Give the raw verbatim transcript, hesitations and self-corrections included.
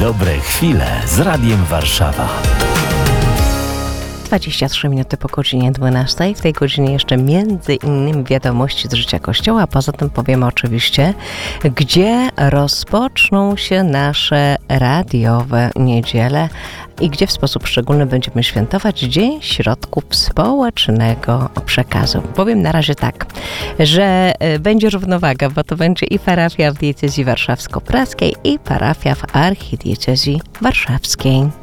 Dobre chwile z Radiem Warszawa. dwadzieścia trzy minuty po godzinie dwunastej. W tej godzinie jeszcze między innymi wiadomości z życia Kościoła. Poza tym powiemy oczywiście, gdzie rozpoczną się nasze radiowe niedziele i gdzie w sposób szczególny będziemy świętować Dzień Środków Społecznego Przekazu. Powiem na razie tak, że będzie równowaga, bo to będzie i parafia w diecezji warszawsko-praskiej, i parafia w archidiecezji warszawskiej.